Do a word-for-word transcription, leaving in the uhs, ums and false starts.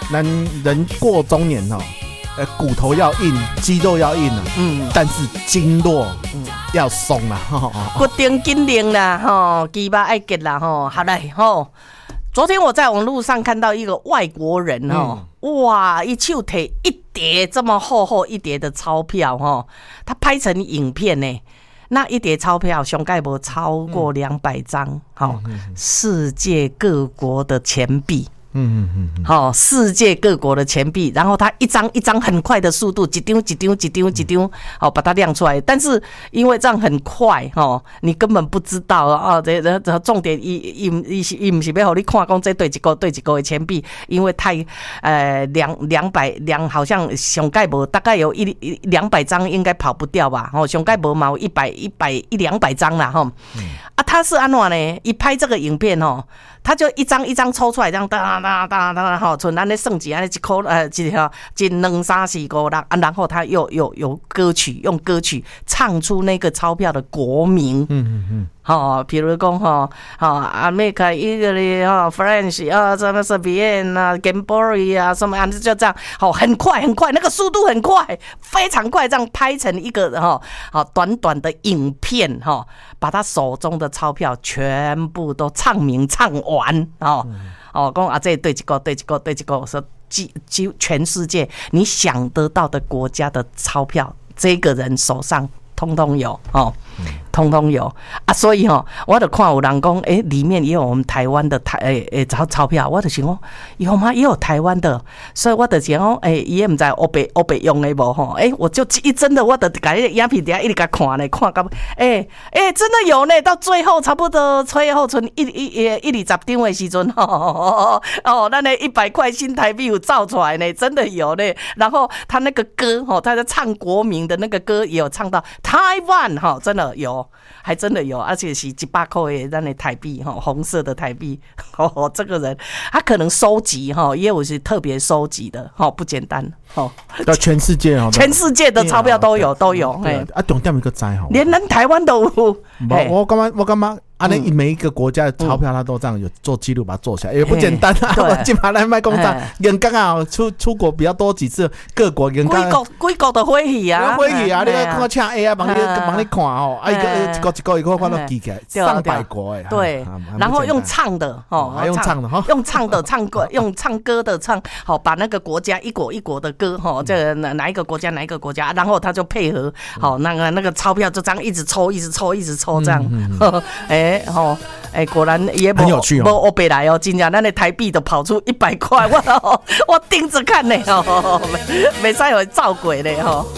咱人过中年哦，呃，骨头要硬，肌肉要硬啊，嗯，但是经络嗯要松啦，哈， 骨顶紧灵啦，吼，肌肉爱结啦，吼，好嘞，吼。昨天我在网络上看到一个外国人哦，嗯、哇，一手提一叠这么厚厚一叠的钞票哦，他拍成影片呢。那一叠钞票上概无超过两百张，好、嗯，世界各国的钱币。嗯嗯嗯，好，世界各国的钱币，然后它一张一张很快的速度，一张一张一张一张，好把它亮出来。但是因为这样很快，哦，你根本不知道啊。这这重点，伊伊伊伊不是要让你看讲这对一个对一个的钱币，因为太呃两两百两好像上概无大概有一两百张应该跑不掉吧？哦，上概无嘛有一百一百一两百张啦，哈、哦。嗯、啊，他是安怎呢？一拍这个影片哦。他就一张一张抽出来，这样哒哒哒哒吼，像咱咧算钱，安尼一块呃，一条一两三四五六啊，然后他又有有歌曲，用歌曲唱出那个钞票的国名，嗯嗯嗯，好，比如讲吼，好 ，America、Italy 哈 ，French 啊，什么什么 Vienna 啊 ，Gambory 啊，什么啊，就这样，好，很快很快，那个速度很快，非常快，这样拍成一个哈，好短短的影片哈，把他手中的钞票全部都唱名唱完。玩哦哦，讲啊，这对一个对一个对一个，说几几全世界你想得到的国家的钞票，这个人手上通通有哦，通通有啊，所以哦，我就看有人讲，哎、欸，里面也有我们台湾的台诶诶钞钞票，我就想讲有吗？也有台湾的，所以我就想讲，哎、欸，伊也唔知欧北欧北用的无吼，哎、欸，我就一真的，我就甲迄影片底下一直甲看咧，看到哎哎，真的有呢，到最后差不多最后剩一一一一二十张的时阵，哦哦哦，那那一百块新台币有造出来呢，真的有呢。然后他那个歌吼，他在唱国民的那个歌也有唱到台湾哈，真的有。还真的有，而且是一百块的那台币哈，红色的台币。哦，这个人他可能收集哈，也有是特别收集的哈，不简单哦。 全世界哦， 全世界的钞票都有，都有。 哎，啊，重点一个知吼， 连咱台湾都有。 我感觉，我感觉。啊，那每一个国家的钞票，他都这样有做记录，把它做起来，也不简单啊！我今嘛来卖公章，人刚好出出国比较多几次，各国人刚几国几国的会议啊， 会议啊，你个看请 A 啊，帮你帮你看哦，啊一个一个一个一个看到记起来，上百国哎， 对，然后用唱的哦， 还用唱的哈， 用唱的唱歌，用唱歌的唱，好把那个国家一国一国的歌哈，这哪哪一个国家哪一个国家，然后他就配合好那个那个钞票就这样一直抽一直抽一直抽这样，哎。哎吼，哎，果然也很有趣哦， 无欧北来哦，真正咱的台币都跑出一百块，我我盯着看呢，哦，没没再有造鬼嘞，吼。